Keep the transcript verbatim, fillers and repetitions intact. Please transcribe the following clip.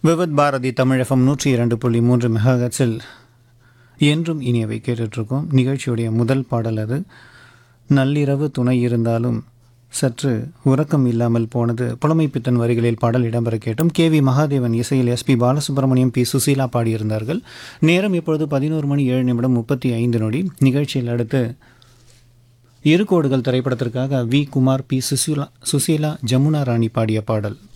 Vividh Bharathi Tamil FM நூற்றி இரண்டு புள்ளி மூன்று மெகாஹெட்ஸில் என்றும் இனியவை கேட்டுட்ருக்கோம். நிகழ்ச்சியுடைய முதல் பாடல் அது. நள்ளிரவு துணை இருந்தாலும் சற்று உறக்கம் இல்லாமல் போனது புலமைப்பித்தன் வரிகளில் பாடல் இடம்பெற கேட்டோம். கே வி மகாதேவன் இசையில் S B Balasubramaniam, B Susheela பாடியிருந்தார்கள். நேரம் இப்பொழுது பதினோரு மணி ஏழு நிமிடம் முப்பத்தி ஐந்து நொடி. நிகழ்ச்சியில் அடுத்து இரு கோடுகள் திரைப்படத்திற்காக வி குமார், பி சுசீலா சுசீலா ஜமுனா ராணி பாடிய பாடல்.